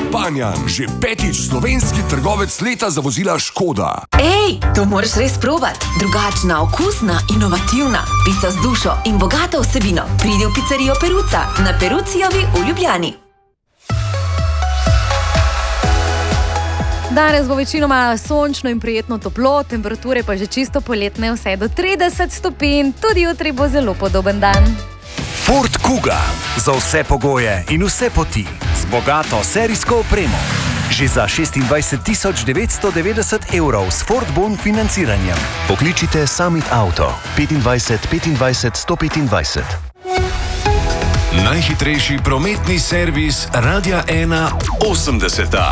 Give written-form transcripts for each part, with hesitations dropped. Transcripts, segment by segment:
Panjan, že 5. slovenski trgovec leta za vozila Škoda. Ej, to moraš res probati. Drugačna, okusna, inovativna. Pica z dušo in bogato vsebino. Pridi v pizzerijo Peruca na Perucijovi v Ljubljani. Danes bo večinoma sončno in prijetno toplo, temperature pa že čisto poletne, vse do 30 stopinj. Tudi jutri bo zelo podoben dan. Ford Kuga. Za vse pogoje in vse poti. Z bogato serijsko opremo. Že za 26.990 evrov s Ford Bon financiranjem. Pokličite Summit Auto 25 25 125. Najhitrejši prometni servis Radia 1 80.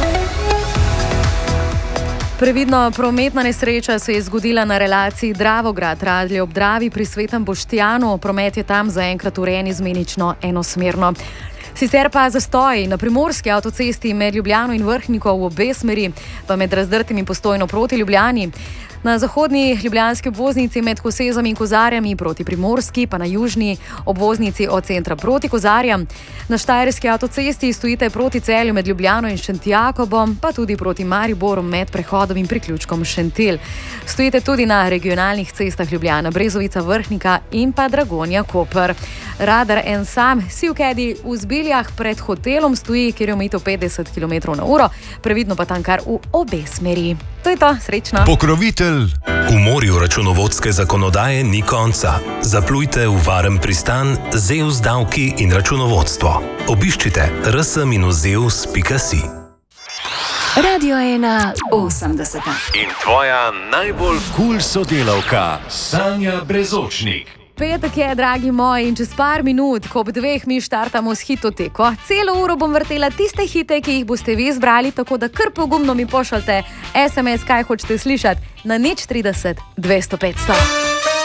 Previdno, prometna nesreča se je zgodila na relaciji Dravograd-Radlje ob Dravi pri Svetem Boštjanu. Promet je tam zaenkrat urejen izmenično enosmerno. Sicer pa zastoj na primorski avtocesti med Ljubljano in Vrhniko v obe smeri, pa med Razdrtim in Postojno proti Ljubljani. Na zahodni ljubljanski obvoznici med Kosezami in Kozarjami proti Primorski, pa na južni obvoznici od centra proti Kozarjam. Na štajerski avtocesti stojite proti Celju med Ljubljano in Šentjakobom, pa tudi proti Mariboru med prehodom in priključkom Šentilj. Stojite tudi na regionalnih cestah Ljubljana, Brezovica, Vrhnika in pa Dragonja, Koper. Radar en sam si v Kedi v Zbiljah pred hotelom stoji, kjer je omejitev 50 km/h, previdno pa tam kar v obe smeri. To je to, srečno. Pokrovitelj. V morju računovodske zakonodaje ni konca. Zaplujte v varen pristan ZEUS davki in računovodstvo. Obiščite rs-zeus.si. Radio 1 80. In tvoja najbolj cool sodelavka, Sanja Brezočnik. Petek je, dragi moji, in čez par minut, ko ob 2 mi štartamo s hitoteko. Celo uro bom vrtela tiste hite, ki jih boste vi izbrali, tako da kar pogumno mi pošaljte SMS, kaj hočete slišati, na 030 200 500.